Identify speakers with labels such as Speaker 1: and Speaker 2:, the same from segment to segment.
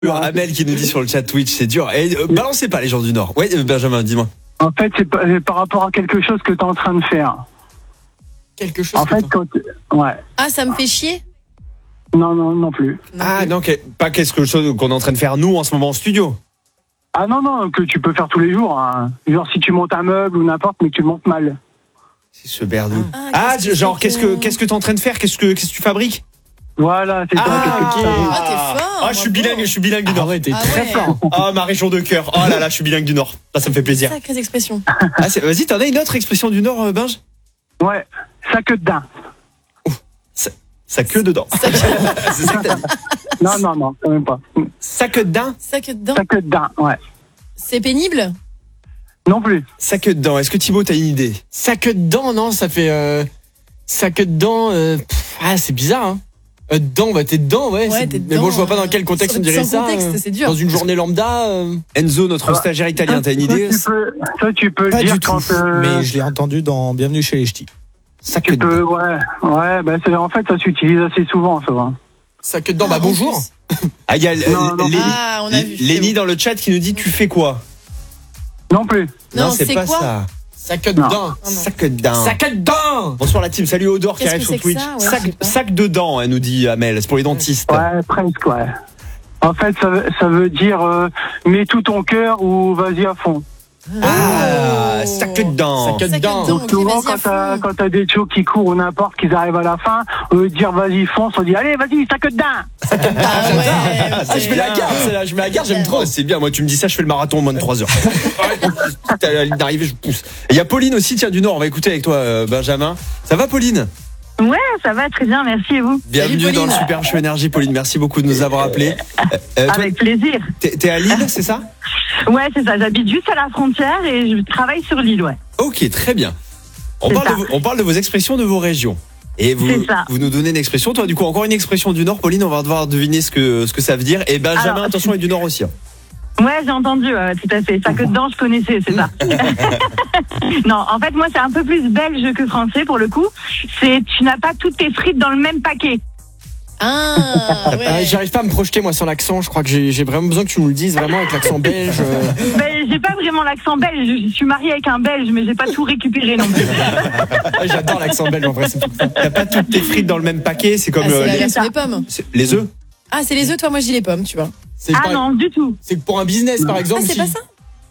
Speaker 1: Amel qui nous dit sur le chat Twitch, c'est dur. Et balancez pas les gens du Nord. Ouais, Benjamin, dis-moi.
Speaker 2: En fait, c'est par rapport à quelque chose que tu es en train de faire.
Speaker 3: Quelque chose.
Speaker 2: En fait, ouais.
Speaker 4: Ah, ça me fait chier.
Speaker 2: Non plus.
Speaker 1: Ah non, pas quelque chose qu'on est en train de faire nous en ce moment en studio.
Speaker 2: Ah non, que tu peux faire tous les jours. Hein. Genre si tu montes un meuble ou n'importe, mais que tu le montes mal.
Speaker 1: C'est ce berdou. Genre qu'est-ce que t'es en train de faire? Qu'est-ce que tu fabriques?
Speaker 2: Voilà, c'est ça.
Speaker 4: Ok. Ah, t'es fort.
Speaker 1: Je suis bilingue du Nord.
Speaker 3: Ouais, t'es très fort.
Speaker 1: Ah, ma région de cœur. Oh là là, je suis bilingue du Nord. Ça me fait plaisir.
Speaker 4: Sacrée expression.
Speaker 1: Vas-y, t'en as une autre expression du Nord, Binge?
Speaker 2: Ouais, ça que dedans.
Speaker 1: Ça queue dedans. C'est ça que t'as dit.
Speaker 2: Non, quand même pas.
Speaker 1: Ça queue dedans?
Speaker 4: Ça que dedans.
Speaker 2: Ça que dedans, ouais.
Speaker 4: C'est pénible.
Speaker 2: Non plus.
Speaker 1: Ça queue dedans. Est-ce que Thibaut t'as une idée?
Speaker 3: Ça que dedans, non, ça fait. Ça que dedans. C'est bizarre, hein. Dedans, t'es dedans, ouais.
Speaker 4: T'es
Speaker 3: Mais
Speaker 4: dedans,
Speaker 3: bon, je vois pas dans quel contexte on dirait
Speaker 4: sans
Speaker 3: ça.
Speaker 4: contexte, c'est dur.
Speaker 3: Dans une journée lambda.
Speaker 1: Enzo, notre stagiaire italien, t'as une idée?
Speaker 2: Toi, tu peux le
Speaker 5: Pas
Speaker 2: dire
Speaker 5: du tout,
Speaker 2: quand.
Speaker 5: mais je l'ai entendu dans Bienvenue chez les Ch'tis.
Speaker 1: Ça queue
Speaker 2: Tu
Speaker 1: dedans.
Speaker 2: peux, ouais, en fait, ça s'utilise assez souvent, ça va.
Speaker 3: Ça que dedans,
Speaker 4: Ah,
Speaker 3: bonjour.
Speaker 4: en plus.
Speaker 1: Ah, il y a
Speaker 2: Non.
Speaker 4: Ah, on a vu.
Speaker 1: Lénie dans le chat qui nous dit tu fais quoi?
Speaker 2: Non plus.
Speaker 4: Non,
Speaker 1: c'est pas
Speaker 4: quoi
Speaker 1: ça.
Speaker 3: Ça que dedans.
Speaker 1: Ça queue dedans.
Speaker 3: Ça que dedans.
Speaker 1: Bonsoir la team, salut Odor qui
Speaker 4: Qu'est-ce
Speaker 1: arrive
Speaker 4: que
Speaker 1: sur
Speaker 4: c'est que
Speaker 1: Twitch.
Speaker 4: ça? Ouais, je sais pas.
Speaker 1: Sac dedans, elle nous dit Amel, c'est pour les dentistes.
Speaker 2: Ouais, presque, ouais. En fait, ça veut dire mets tout ton cœur ou vas-y à fond.
Speaker 1: Ah, sac dedans.
Speaker 3: Ça que dedans.
Speaker 4: dedans. Ok,
Speaker 2: Souvent,
Speaker 4: vas-y à fond.
Speaker 2: quand t'as des chos qui courent ou n'importe, qu'ils arrivent à la fin, au lieu de dire vas-y fonce, on dit allez, vas-y, ça que dedans.
Speaker 4: Ah ouais.
Speaker 1: Ah, je mets la garde, celle-là, je mets la garde, j'aime trop. C'est bien, moi tu me dis ça, je fais le marathon en moins de 3 heures. T'as la ligne d'arrivée, je pousse. Il y a Pauline aussi, tiens, du Nord, on va écouter avec toi, Benjamin. Ça va, Pauline?
Speaker 6: Ouais, ça va très bien, merci et vous?
Speaker 1: Bienvenue
Speaker 4: Salut,
Speaker 1: dans le
Speaker 4: Pauline.
Speaker 1: Super Show Énergie, Pauline, merci beaucoup de nous avoir appelés. Toi,
Speaker 6: Avec plaisir.
Speaker 1: t'es à Lille, c'est ça?
Speaker 6: Ouais, c'est ça, j'habite juste à la frontière et je travaille sur l'île, ouais.
Speaker 1: Ok, très bien. On
Speaker 6: C'est
Speaker 1: parle de vos expressions de vos régions. Et
Speaker 6: C'est ça.
Speaker 1: vous nous donnez une expression. Toi, du coup, encore une expression du Nord, Pauline, on va devoir deviner ce que ça veut dire. Et Benjamin,
Speaker 6: Alors,
Speaker 1: attention, est du Nord aussi. Hein.
Speaker 6: Ouais, j'ai entendu, tout à fait. Ça que dedans, je connaissais, c'est ça. Non, en fait, moi, c'est un peu plus belge que français pour le coup. C'est tu n'as pas toutes tes frites dans le même paquet.
Speaker 4: Ah, ouais.
Speaker 3: J'arrive pas à me projeter moi sur l'accent. Je crois que j'ai vraiment besoin que tu nous le dises vraiment avec l'accent belge.
Speaker 6: Ben, j'ai pas vraiment l'accent belge. Je suis mariée avec un belge, mais j'ai pas tout récupéré non plus.
Speaker 3: J'adore l'accent belge en vrai. C'est tout ça.
Speaker 1: T'as pas toutes tes frites dans le même paquet. C'est comme
Speaker 4: Ah, c'est la
Speaker 1: les,
Speaker 4: version des pommes.
Speaker 1: les œufs.
Speaker 4: Ah, c'est les œufs, toi, moi je dis les pommes, tu vois.
Speaker 3: C'est
Speaker 6: Ah
Speaker 3: pas-
Speaker 6: non, du tout.
Speaker 3: C'est que pour un business par
Speaker 4: Ah,
Speaker 3: exemple.
Speaker 4: c'est
Speaker 3: si-
Speaker 4: pas ça?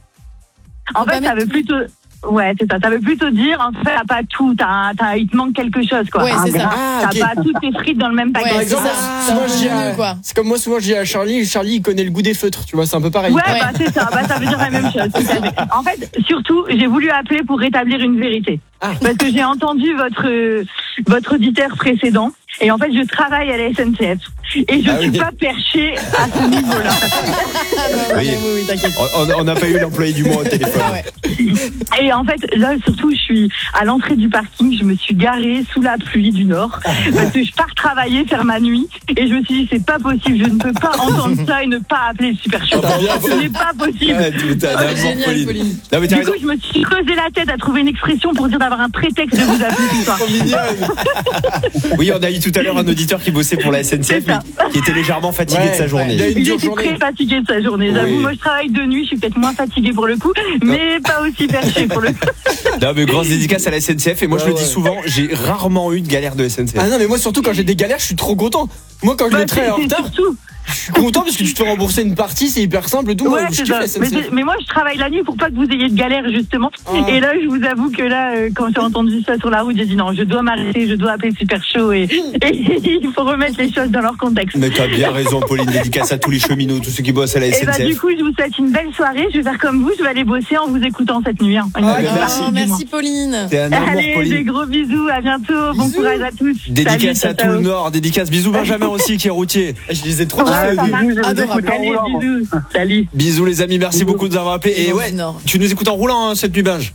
Speaker 6: En
Speaker 4: Faut
Speaker 6: fait,
Speaker 4: pas
Speaker 6: ça
Speaker 4: mettre
Speaker 6: veut plutôt. Ouais, c'est ça. Ça veut plutôt dire, en fait, t'as pas tout. Il te manque quelque chose, quoi.
Speaker 4: Ouais, c'est ça.
Speaker 3: Ah, ok.
Speaker 6: T'as pas toutes tes frites dans le même paquet.
Speaker 4: Ouais, c'est
Speaker 3: exemple,
Speaker 4: ça. C'est
Speaker 3: moi,
Speaker 4: un
Speaker 3: je
Speaker 4: peu
Speaker 3: dis
Speaker 4: mieux, quoi.
Speaker 3: C'est comme moi souvent je dis à Charlie il connaît le goût des feutres, tu vois, c'est un peu pareil.
Speaker 6: Ouais,
Speaker 4: Ouais.
Speaker 6: bah c'est ça, ça veut dire la même chose. tout à fait. En fait, surtout, j'ai voulu appeler pour rétablir une vérité.
Speaker 3: Ah.
Speaker 6: Parce que j'ai entendu votre auditeur précédent, et en fait, je travaille à la SNCF. Et je suis pas perchée à ce niveau-là.
Speaker 1: Oui.
Speaker 4: Oui, t'inquiète.
Speaker 1: On n'a pas eu l'employé du mois au téléphone.
Speaker 4: Ah ouais.
Speaker 6: Et en fait, là, surtout, je suis à l'entrée du parking, je me suis garée sous la pluie du Nord, parce que je pars travailler, faire ma nuit, et je me suis dit, c'est pas possible, je ne peux pas entendre ça et ne pas appeler le Super Show. Ce n'est pas possible.
Speaker 1: Ouais, t'as
Speaker 4: Ah,
Speaker 1: un amour,
Speaker 4: génial, Pauline.
Speaker 1: Non, mais t'as
Speaker 6: Du
Speaker 1: raison.
Speaker 6: coup, je me suis creusé la tête à trouver une expression pour dire d'avoir un prétexte de vous appeler ce soir.
Speaker 3: Trop mignonne.
Speaker 1: Oui, on a eu tout à l'heure un auditeur qui bossait pour la SNCF,
Speaker 6: C'est ça.
Speaker 1: mais qui était légèrement fatigué
Speaker 3: Ouais,
Speaker 1: de sa journée.
Speaker 3: ouais. Une
Speaker 6: Il
Speaker 3: dure
Speaker 6: était
Speaker 3: journée.
Speaker 6: très fatigué de sa journée. J'avoue,
Speaker 1: Oui.
Speaker 6: moi, je travaille de nuit, je suis peut-être moins fatiguée pour le coup, mais pas aussi perché pour le coup.
Speaker 1: Non, mais grosse dédicace à la SNCF. Et moi, je
Speaker 3: Ouais,
Speaker 1: le dis
Speaker 3: ouais.
Speaker 1: souvent, j'ai rarement eu de galère de SNCF.
Speaker 3: Ah non mais moi surtout quand j'ai des galères je suis trop content. Moi quand je
Speaker 6: Bah,
Speaker 3: le train est en
Speaker 6: c'est
Speaker 3: retard
Speaker 6: surtout.
Speaker 3: je suis content parce que tu te fais rembourser une partie, c'est hyper simple et tout.
Speaker 6: Ouais,
Speaker 3: Moi, je
Speaker 6: c'est
Speaker 3: kiffe
Speaker 6: ça.
Speaker 3: la
Speaker 6: Mais,
Speaker 3: SNCF.
Speaker 6: mais moi, je travaille la nuit pour pas que vous ayez de galère, justement.
Speaker 3: Ah.
Speaker 6: Et là, je vous avoue que là, quand j'ai entendu ça sur la route, j'ai dit non, je dois m'arrêter, je dois appeler Super Show et il faut remettre les choses dans leur contexte.
Speaker 1: Mais t'as bien raison, Pauline. Dédicace à tous les cheminots, tous ceux qui bossent à la
Speaker 6: Et bah, du
Speaker 1: SNCF.
Speaker 6: coup, je vous souhaite une belle soirée. Je vais faire comme vous, je vais aller bosser en vous écoutant cette nuit. Hein.
Speaker 1: bah,
Speaker 6: Une belle
Speaker 1: merci.
Speaker 6: soirée,
Speaker 4: Ah,
Speaker 6: du moins.
Speaker 4: merci, Pauline.
Speaker 1: T'es un amour,
Speaker 6: Allez, des
Speaker 1: Pauline.
Speaker 6: gros bisous, à bientôt, bon
Speaker 3: Bisous.
Speaker 6: courage à tous.
Speaker 1: Dédicace
Speaker 6: Salut,
Speaker 1: à tout le
Speaker 6: ciao.
Speaker 1: Nord. Dédicace. Bisous, Benjamin aussi, qui est routier.
Speaker 3: Je les ai trop
Speaker 6: Ouais,
Speaker 3: kiffés.
Speaker 6: ça marche.
Speaker 2: je vous
Speaker 4: Adorable.
Speaker 2: écoute en
Speaker 6: Allez,
Speaker 2: roulant.
Speaker 6: bisous. Salut.
Speaker 1: Bisous, les amis. Merci beaucoup de nous avoir appelés. Et
Speaker 4: Bisous
Speaker 1: ouais,
Speaker 4: du Nord.
Speaker 1: tu nous écoutes en roulant, hein, cette nuit, Binge.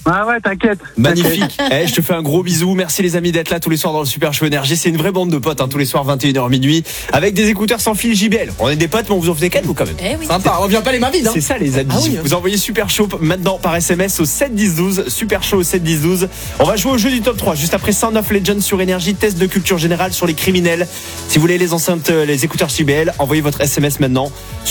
Speaker 2: Ah ouais, t'inquiète.
Speaker 1: Magnifique. Je te fais un gros bisou. Merci les amis d'être là tous les soirs dans le Super Show Énergie. C'est une vraie bande de potes, tous les soirs 21h minuit, avec des écouteurs sans fil JBL. On est des potes, mais on vous en fait des cadeaux quand même.
Speaker 4: Eh oui.
Speaker 3: Sympa, on revient pas les mains vides. Hein.
Speaker 1: C'est ça les amis.
Speaker 3: Ah oui.
Speaker 1: Vous envoyez Super Show maintenant par SMS au 7 10 12. Super Show au 7 10 12. On va jouer au jeu du top 3 juste après Sound of Legends sur Énergie. Test de culture générale sur les criminels. Si vous voulez les enceintes, les écouteurs JBL, envoyez votre SMS maintenant